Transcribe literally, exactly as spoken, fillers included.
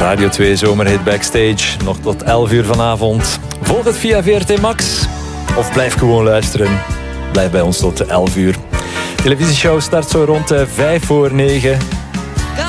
Radio twee Zomerhit Backstage. Nog tot elf uur vanavond. Volg het via V R T Max. Of blijf gewoon luisteren. Blijf bij ons tot elf uur. De televisieshow start zo rond vijf voor negen.